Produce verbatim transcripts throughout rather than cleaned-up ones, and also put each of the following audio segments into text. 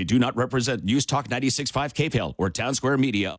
They do not represent News Talk ninety-six point five K P L or Town Square Media.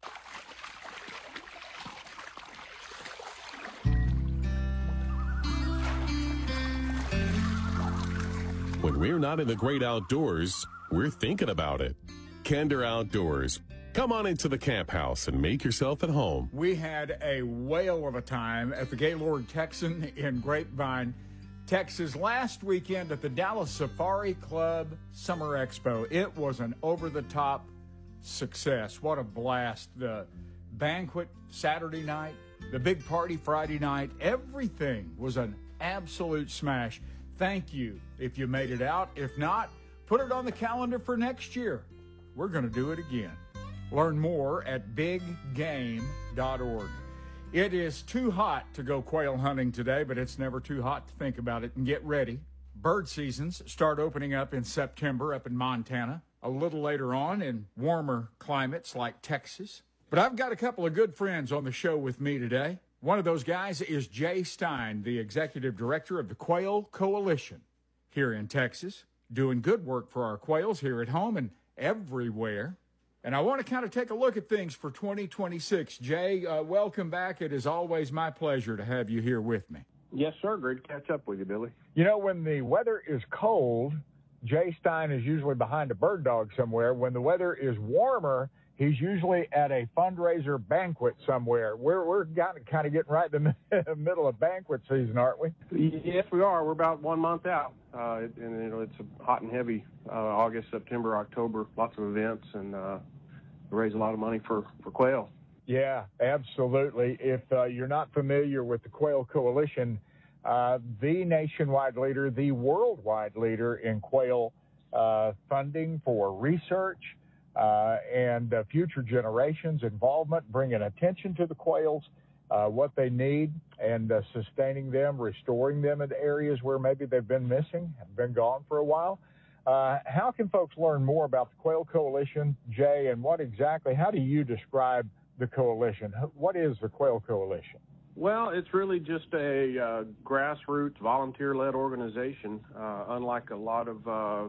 When we're not in the great outdoors, we're thinking about it. Kinder Outdoors. Come on into the camp house and make yourself at home. We had a whale of a time at the Gaylord Texan in Grapevine, Texas, last weekend at the Dallas Safari Club Summer Expo. It was an over-the-top success. What a blast. The banquet Saturday night, the big party Friday night, everything was an absolute smash. Thank you if you made it out. If not, put it on the calendar for next year. We're going to do it again. Learn more at big game dot org. It is too hot to go quail hunting today, but it's never too hot to think about it and get ready. Bird seasons start opening up in September up in Montana, a little later on in warmer climates like Texas. But I've got a couple of good friends on the show with me today. One of those guys is Jay Stein, the executive director of the Quail Coalition here in Texas, doing good work for our quails here at home and everywhere. And I want to kind of take a look at things for twenty twenty-six. Jay, uh, welcome back. It is always my pleasure to have you here with me. Yes, sir. Great to catch up with you, Billy. You know, when the weather is cold, Jay Stein is usually behind a bird dog somewhere. When the weather is warmer, he's usually at a fundraiser banquet somewhere. We're we're got, kind of getting right in the middle of banquet season, aren't we? Yes, we are. We're about one month out, uh, and you know it's hot and heavy. Uh, August, September, October, lots of events, and uh, we raise a lot of money for, for quail. Yeah, absolutely. If uh, you're not familiar with the Quail Coalition, uh, the nationwide leader, the worldwide leader in quail uh, funding for research, Uh, and uh, future generations' involvement, bringing attention to the quails, uh, what they need, and uh, sustaining them, restoring them in areas where maybe they've been missing, have been gone for a while. Uh, how can folks learn more about the Quail Coalition, Jay, and what exactly, how do you describe the coalition? What is the Quail Coalition? Well, it's really just a uh, grassroots, volunteer-led organization, uh, unlike a lot of uh,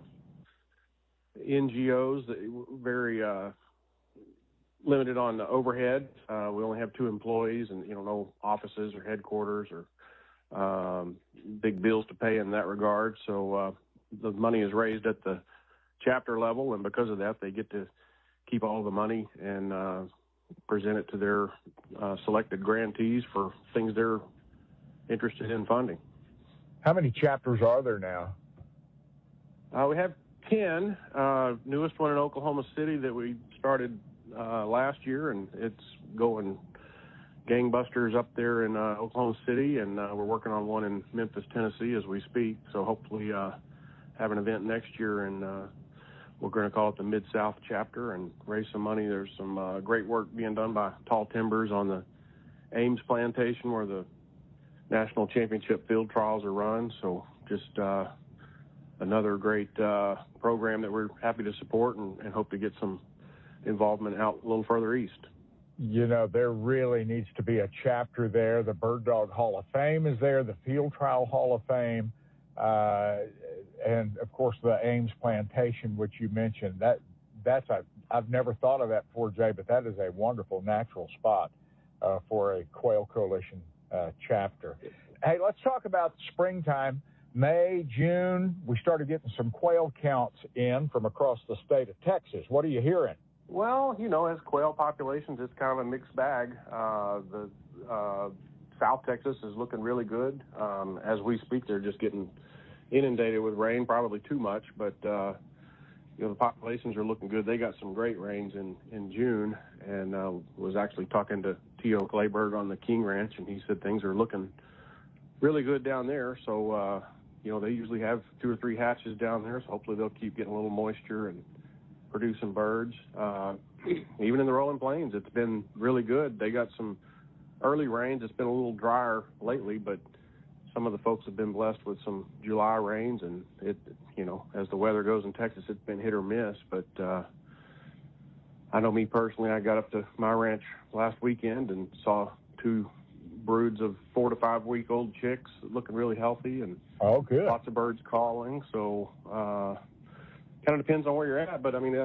N G Os, that very uh, limited on the overhead. Uh, we only have two employees, and you know, no offices or headquarters or um, big bills to pay in that regard. So uh, the money is raised at the chapter level, and because of that, they get to keep all the money and uh, present it to their uh, selected grantees for things they're interested in funding. How many chapters are there now? Uh, we have ten, uh, newest one in Oklahoma City that we started uh, last year, and it's going gangbusters up there in uh, Oklahoma City, and uh, we're working on one in Memphis, Tennessee as we speak. So hopefully uh, have an event next year, and uh, we're going to call it the Mid-South chapter and raise some money. There's some uh, great work being done by Tall Timbers on the Ames plantation where the national championship field trials are run. So just uh, another great uh, program that we're happy to support and, and hope to get some involvement out a little further east. You know, there really needs to be a chapter there. The Bird Dog Hall of Fame is there, the Field Trial Hall of Fame, uh, and, of course, the Ames Plantation, which you mentioned. That that's a, I've never thought of that before, Jay, but that is a wonderful natural spot uh, for a Quail Coalition uh, chapter. Hey, let's talk about springtime. May, June, we started getting some quail counts in from across the state of Texas. What are you hearing? Well, you know, as quail populations, it's kind of a mixed bag. Uh, the uh, South Texas is looking really good. Um, as we speak, they're just getting inundated with rain, probably too much, but, uh, you know, the populations are looking good. They got some great rains in, in June, and uh, was actually talking to T O Clayberg on the King Ranch, and he said things are looking really good down there. So, uh, you know, they usually have two or three hatches down there, so hopefully they'll keep getting a little moisture and producing birds. Uh, even in the Rolling Plains, it's been really good. They got some early rains. It's been a little drier lately, but some of the folks have been blessed with some July rains, and it, you know, as the weather goes in Texas, it's been hit or miss. But uh, I know me personally, I got up to my ranch last weekend and saw two broods of four to five week old chicks looking really healthy, and oh, good. Lots of birds calling. So uh, kind of depends on where you're at, but I mean,